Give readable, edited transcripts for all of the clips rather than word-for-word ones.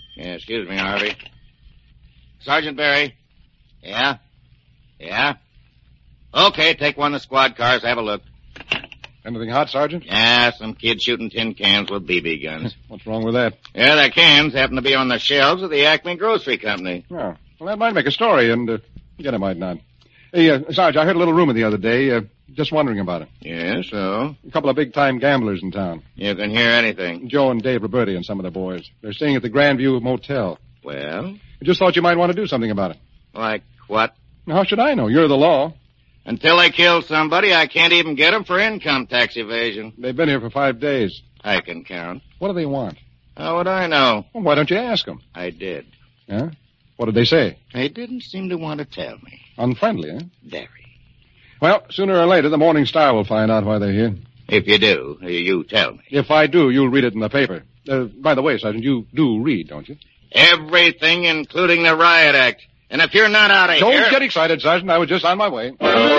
Yeah, excuse me, Harvey. Sergeant Barry. Yeah? Yeah? Okay, take one of the squad cars, have a look. Anything hot, Sergeant? Yeah, some kid shooting tin cans with BB guns. What's wrong with that? Yeah, the cans happen to be on the shelves of the Acme Grocery Company. Oh, well, that might make a story, and again, it might not. Hey, Sarge, I heard a little rumor the other day. Just wondering about it. Yeah, so? A couple of big-time gamblers in town. You can hear anything. Joe and Dave Roberti and some of the boys. They're staying at the Grandview Motel. Well? I just thought you might want to do something about it. Like what? How should I know? You're the law. Until they kill somebody, I can't even get them for income tax evasion. They've been here for 5 days. I can count. What do they want? How would I know? Well, why don't you ask them? I did. Huh? What did they say? They didn't seem to want to tell me. Unfriendly, huh? Very. Well, sooner or later, the Morning Star will find out why they're here. If you do, you tell me. If I do, you'll read it in the paper. By the way, Sergeant, you do read, don't you? Everything, including the Riot Act. And if you're not out of here... Don't get excited, Sergeant. I was just on my way.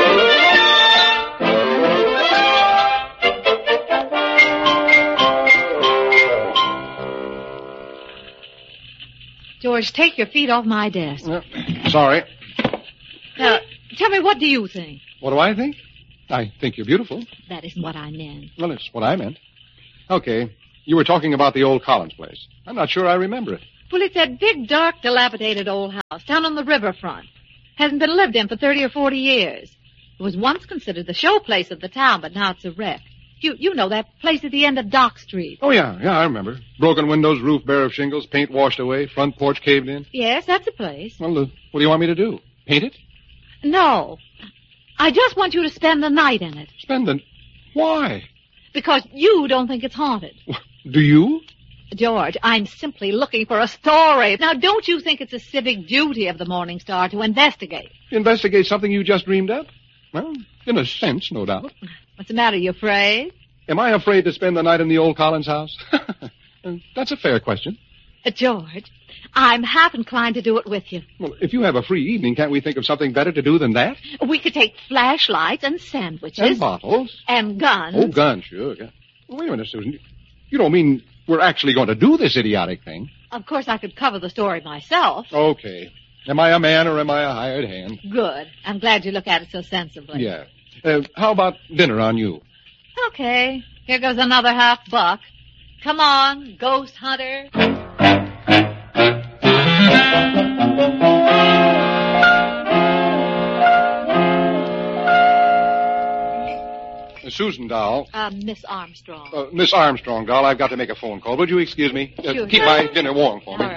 George, take your feet off my desk. Sorry. Now, tell me, what do you think? What do I think? I think you're beautiful. That isn't what I meant. Well, it's what I meant. Okay. You were talking about the old Collins place. I'm not sure I remember it. Well, it's that big, dark, dilapidated old house down on the riverfront. Hasn't been lived in for 30 or 40 years. It was once considered the show place of the town, but now it's a wreck. You know that place at the end of Dock Street. Oh, yeah, I remember. Broken windows, roof bare of shingles, paint washed away, front porch caved in. Yes, that's the place. Well, what do you want me to do? Paint it? No. I just want you to spend the night in it. Spend the... Why? Because you don't think it's haunted. Do you? George, I'm simply looking for a story. Now, don't you think it's a civic duty of the Morning Star to investigate? Investigate something you just dreamed up? Well, in a sense, no doubt. What's the matter, you afraid? Am I afraid to spend the night in the old Collins house? That's a fair question. George, I'm half inclined to do it with you. Well, if you have a free evening, can't we think of something better to do than that? We could take flashlights and sandwiches. And bottles. And guns. Oh, guns, sure. Wait a minute, Susan. You don't mean we're actually going to do this idiotic thing? Of course, I could cover the story myself. Okay. Am I a man or am I a hired hand? Good. I'm glad you look at it so sensibly. Yeah. How about dinner on you? Okay. Here goes another $50. Come on, ghost hunter. Susan, doll. Miss Armstrong. Miss Armstrong, doll, I've got to make a phone call. Would you excuse me? Sure. Keep my dinner warm for me.